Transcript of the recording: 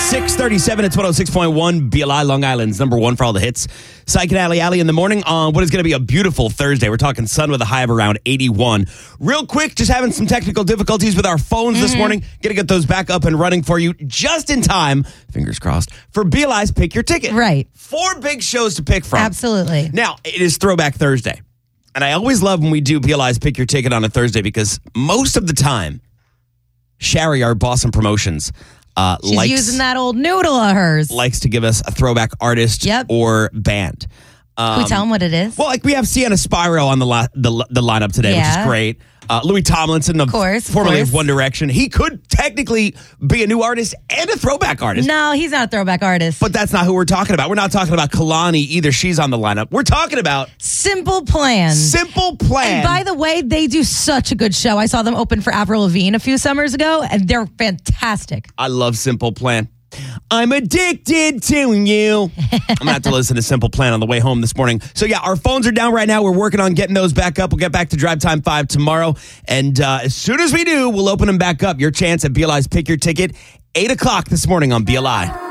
637 at 106.1 BLI, Long Island's number one for all the hits. Psych and Alley in the morning on what is going to be a beautiful Thursday. We're talking sun with a high of around 81. Real quick, just having some technical difficulties with our phones this morning. Going to get those back up and running for you just in time, fingers crossed, for BLI's Pick Your Ticket. Right. 4 big shows to pick from. Absolutely. Now, it is Throwback Thursday. And I always love when we do BLI's Pick Your Ticket on a Thursday because most of the time, Sherry, our boss in promotions, She's using that old noodle of hers. likes to give us a throwback artist or band. Can we tell them what it is? Well, like we have Sienna Spyro on the lineup today, which is great. Louis Tomlinson, formerly of One Direction. He could technically be a new artist and a throwback artist. No, he's not a throwback artist. But that's not who we're talking about. We're not talking about Kalani either. She's on the lineup. We're talking about Simple Plan. Simple Plan. And by the way, they do such a good show. I saw them open for Avril Lavigne a few summers ago, and they're fantastic. I love Simple Plan. I'm addicted to you. I'm going to have to listen to Simple Plan on the way home this morning. So, yeah, our phones are down right now. We're working on getting those back up. We'll get back to Drive Time 5 tomorrow. And as soon as we do, we'll open them back up. Your chance at BLI's Pick Your Ticket, 8 o'clock this morning on BLI.